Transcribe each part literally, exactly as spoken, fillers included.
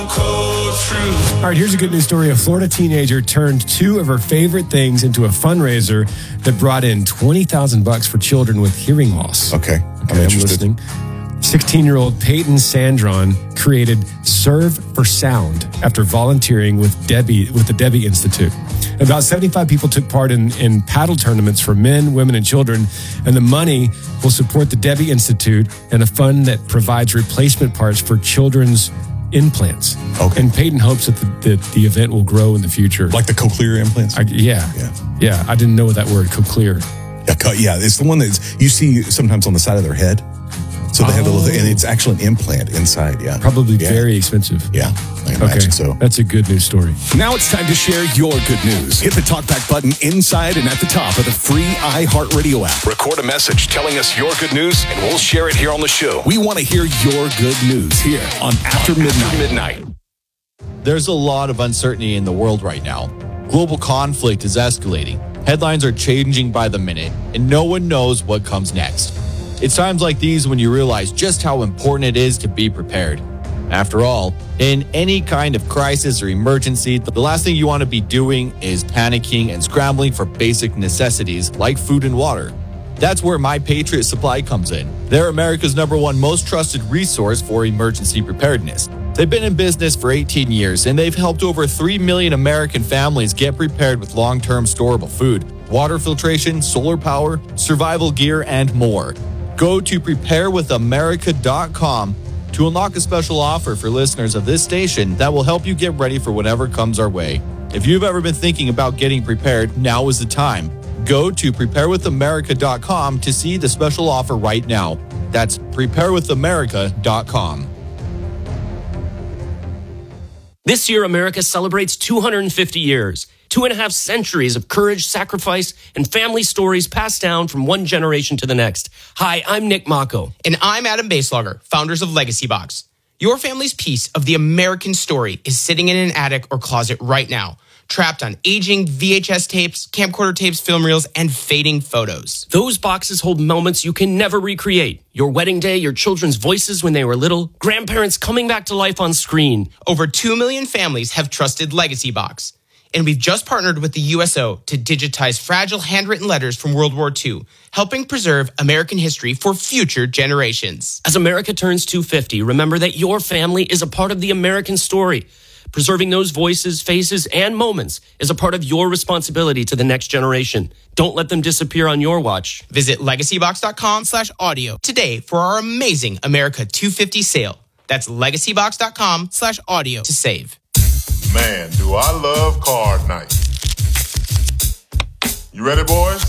All right, here's a good news story. A Florida teenager turned two of her favorite things into a fundraiser that brought in twenty thousand bucks for children with hearing loss. Okay. Okay, I'm, I'm listening. sixteen-year-old Peyton Sandron created Serve for Sound after volunteering with Debbie with the Debbie Institute. About seventy-five people took part in, in paddle tournaments for men, women, and children, and the money will support the Debbie Institute and a fund that provides replacement parts for children's implants. Okay. And Peyton hopes that the, that the event will grow in the future. Like the cochlear implants? I, yeah. Yeah. Yeah. I didn't know that word, cochlear. Yeah, co- yeah, it's the one that you see sometimes on the side of their head. So they oh. have a little, and it's actually an implant inside, yeah. Probably yeah. very expensive. Yeah, I imagine okay. so. That's a good news story. Now it's time to share your good news. Hit the TalkBack button inside and at the top of the free iHeartRadio app. Record a message telling us your good news, and we'll share it here on the show. We want to hear your good news here on After Midnight. After Midnight. There's a lot of uncertainty in the world right now. Global conflict is escalating. Headlines are changing by the minute, and no one knows what comes next. It's times like these when you realize just how important it is to be prepared. After all, in any kind of crisis or emergency, the last thing you want to be doing is panicking and scrambling for basic necessities like food and water. That's where My Patriot Supply comes in. They're America's number one most trusted resource for emergency preparedness. They've been in business for eighteen years, and they've helped over three million American families get prepared with long-term storable food, water filtration, solar power, survival gear, and more. Go to prepare with america dot com to unlock a special offer for listeners of this station that will help you get ready for whatever comes our way. If you've ever been thinking about getting prepared, now is the time. Go to prepare with america dot com to see the special offer right now. That's prepare with america dot com. This year, America celebrates two hundred fifty years. Two and a half centuries of courage, sacrifice, and family stories passed down from one generation to the next. Hi, I'm Nick Mako. And I'm Adam Baselogger, founders of Legacy Box. Your family's piece of the American story is sitting in an attic or closet right now, trapped on aging V H S tapes, camcorder tapes, film reels, and fading photos. Those boxes hold moments you can never recreate. Your wedding day, your children's voices when they were little, grandparents coming back to life on screen. Over two million families have trusted Legacy Box. And we've just partnered with the U S O to digitize fragile handwritten letters from World War Two, helping preserve American history for future generations. As America turns two hundred fifty, remember that your family is a part of the American story. Preserving those voices, faces, and moments is a part of your responsibility to the next generation. Don't let them disappear on your watch. Visit legacy box dot com slash audio today for our amazing America two fifty sale. That's legacy box dot com slash audio to save. Man, do I love card night. You ready, boys?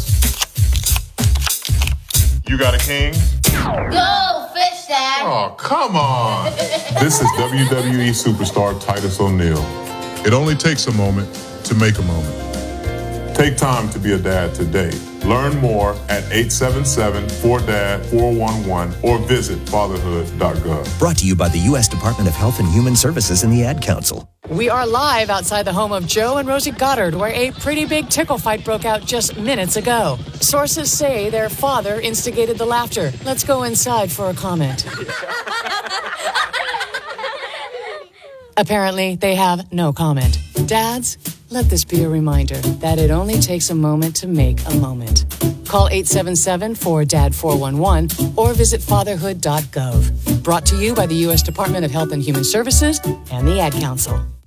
You got a king? Go, fish dad. Oh, come on. This is W W E superstar Titus O'Neil. It only takes a moment to make a moment. Take time to be a dad today. Learn more at eight seven seven, four D A D, four one one or visit fatherhood dot gov. Brought to you by the U S Department of Health and Human Services and the Ad Council. We are live outside the home of Joe and Rosie Goddard, where a pretty big tickle fight broke out just minutes ago. Sources say their father instigated the laughter. Let's go inside for a comment. Apparently, they have no comment. Dads, let this be a reminder that it only takes a moment to make a moment. Call eight seven seven, four D A D, four one one or visit fatherhood dot gov. Brought to you by the U S Department of Health and Human Services and the Ad Council.